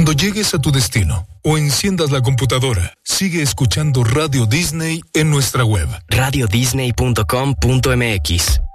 Cuando llegues a tu destino o enciendas la computadora, sigue escuchando Radio Disney en nuestra web. radiodisney.com.mx.